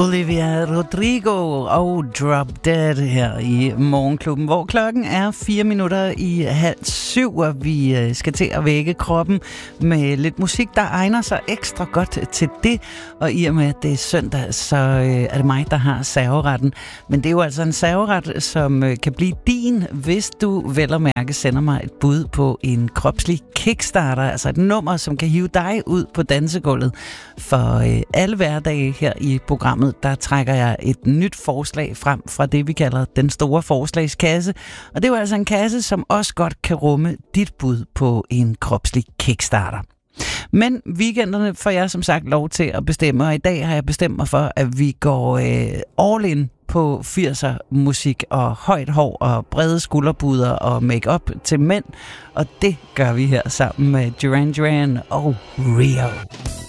Olivia Rodrigo og Drop Dead her i Morgenklubben, hvor klokken er 6:04, og vi skal til at vække kroppen med lidt musik, der egner sig ekstra godt til det. Og i og med, at det er søndag, så er det mig, der har serveretten. Men det er jo altså en serveret, som kan blive din, hvis du vel og mærke sender mig et bud på en kropslig kickstarter, altså et nummer, som kan hive dig ud på dansegulvet. For alle hverdage her i programmet, der trækker jeg et nyt forslag frem fra det, vi kalder den store forslagskasse. Og det er jo altså en kasse, som også godt kan rumme dit bud på en kropslig kickstarter. Men weekenderne får jeg som sagt lov til at bestemme, og i dag har jeg bestemt mig for, at vi går all in på 80'er musik og højt hår og brede skulderbuder og make-up til mænd. Og det gør vi her sammen med Duran Duran og Rio.